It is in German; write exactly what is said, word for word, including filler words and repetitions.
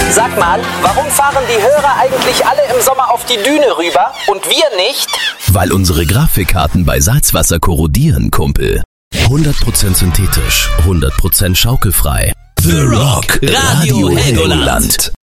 Sag mal, warum fahren die Hörer eigentlich alle im Sommer auf die Düne rüber und wir nicht? Weil unsere Grafikkarten bei Salzwasser korrodieren, Kumpel. hundert Prozent synthetisch, hundert Prozent schaukelfrei. The Rock Radio Helgoland.